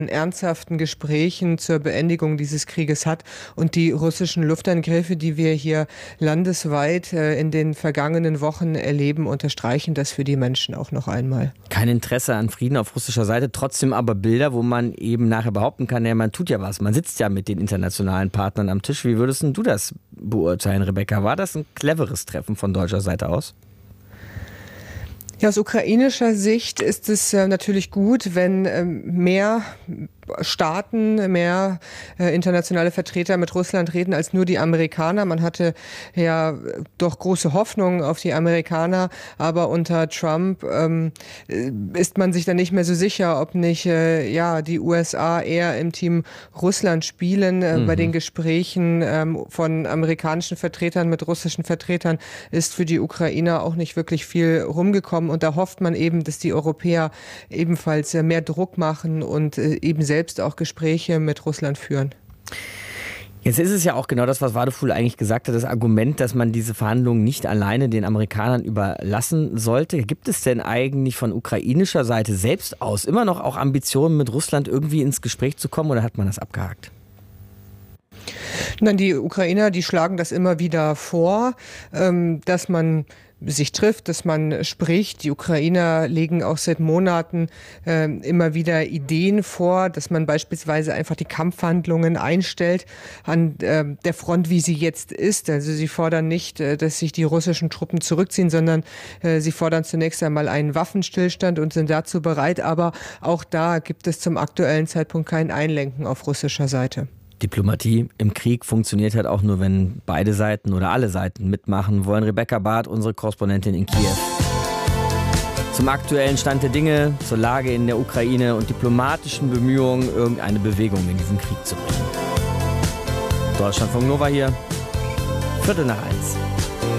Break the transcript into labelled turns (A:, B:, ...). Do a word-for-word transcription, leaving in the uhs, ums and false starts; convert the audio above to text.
A: ernsthaften Gesprächen zur Beendigung dieses Krieges hat. Und die russischen Luftangriffe, die wir hier landesweit äh, in den vergangenen Wochen erleben, unterstreichen das für die Menschen auch noch einmal.
B: Kein Interesse an Frieden auf russischer Seite, trotzdem aber Bilder, wo man eben nachher behaupten kann, ja, man tut ja was. Man sitzt ja mit den internationalen Partnern am Tisch. Wie würdest du das beurteilen, Rebecca? War das ein cleveres Treffen von deutscher Seite aus?
A: Ja, aus ukrainischer Sicht ist es äh, natürlich gut, wenn äh, mehr Staaten, mehr äh, internationale Vertreter mit Russland reden als nur die Amerikaner. Man hatte ja doch große Hoffnungen auf die Amerikaner, aber unter Trump ähm, ist man sich dann nicht mehr so sicher, ob nicht äh, ja die U S A eher im Team Russland spielen. Äh, mhm. Bei den Gesprächen ähm, von amerikanischen Vertretern mit russischen Vertretern ist für die Ukrainer auch nicht wirklich viel rumgekommen. Und da hofft man eben, dass die Europäer ebenfalls äh, mehr Druck machen und äh, eben selbst auch Gespräche mit Russland führen.
B: Jetzt ist es ja auch genau das, was Wadefuhl eigentlich gesagt hat, das Argument, dass man diese Verhandlungen nicht alleine den Amerikanern überlassen sollte. Gibt es denn eigentlich von ukrainischer Seite selbst aus immer noch auch Ambitionen, mit Russland irgendwie ins Gespräch zu kommen, oder hat man das abgehakt?
A: Nein, die Ukrainer, die schlagen das immer wieder vor, dass man sich trifft, dass man spricht. Die Ukrainer legen auch seit Monaten äh, immer wieder Ideen vor, dass man beispielsweise einfach die Kampfhandlungen einstellt an äh, der Front, wie sie jetzt ist. Also sie fordern nicht, äh, dass sich die russischen Truppen zurückziehen, sondern äh, sie fordern zunächst einmal einen Waffenstillstand und sind dazu bereit. Aber auch da gibt es zum aktuellen Zeitpunkt kein Einlenken auf russischer Seite.
B: Diplomatie im Krieg funktioniert halt auch nur, wenn beide Seiten oder alle Seiten mitmachen wollen. Rebecca Barth, unsere Korrespondentin in Kiew. Zum aktuellen Stand der Dinge, zur Lage in der Ukraine und diplomatischen Bemühungen, irgendeine Bewegung in diesen Krieg zu bringen. Deutschlandfunk Nova hier, Viertel nach eins.